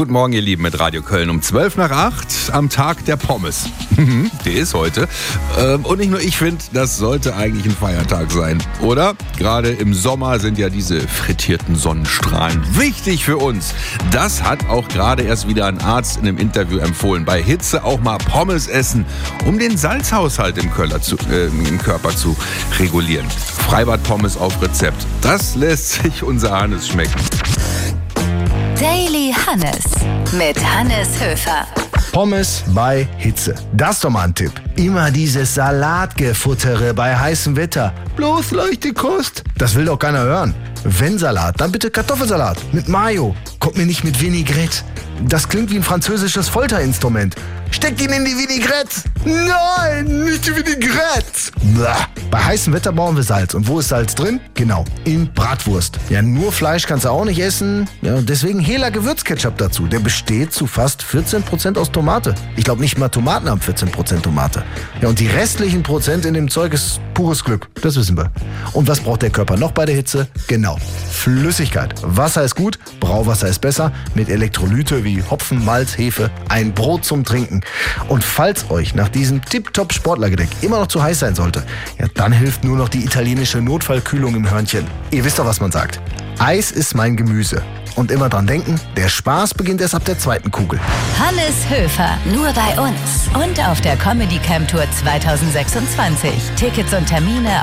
Guten Morgen, ihr Lieben, mit Radio Köln um 7:55 am Tag der Pommes. Der ist heute. Und nicht nur ich finde, das sollte eigentlich ein Feiertag sein, oder? Gerade im Sommer sind ja diese frittierten Sonnenstrahlen wichtig für uns. Das hat auch gerade erst wieder ein Arzt in einem Interview empfohlen. Bei Hitze auch mal Pommes essen, um den Salzhaushalt im Körper zu regulieren. Freibad-Pommes auf Rezept. Das lässt sich unser Hannes schmecken. Daily Hannes mit Hannes Höfer. Pommes bei Hitze. Das ist doch mal ein Tipp. Immer dieses Salatgefuttere bei heißem Wetter. Bloß leichte Kost. Das will doch keiner hören. Wenn Salat, dann bitte Kartoffelsalat mit Mayo. Kommt mir nicht mit Vinaigrette. Das klingt wie ein französisches Folterinstrument. Steckt ihn in die Vinaigrette. Nein, nicht die Vinaigrette. Blah. Bei heißem Wetter brauchen wir Salz. Und wo ist Salz drin? Genau, in Bratwurst. Ja, nur Fleisch kannst du auch nicht essen. Ja, deswegen Hela Gewürzketchup dazu. Der besteht zu fast 14% aus Tomate. Ich glaube, nicht mal Tomaten haben 14% Tomate. Ja, und die restlichen Prozent in dem Zeug ist pures Glück. Das wissen wir. Und was braucht der Körper noch bei der Hitze? Genau, Flüssigkeit. Wasser ist gut, Brauwasser ist besser. Mit Elektrolyte wie Hopfen, Malz, Hefe. Ein Brot zum Trinken. Und falls euch nach diesem tipptopp Sportlergedeck immer noch zu heiß sein sollte, ja, dann hilft nur noch die italienische Notfallkühlung im Hörnchen. Ihr wisst doch, was man sagt. Eis ist mein Gemüse. Und immer dran denken, der Spaß beginnt erst ab der zweiten Kugel. Hannes Höfer, nur bei uns. Und auf der Comedy Camp Tour 2026. Tickets und Termine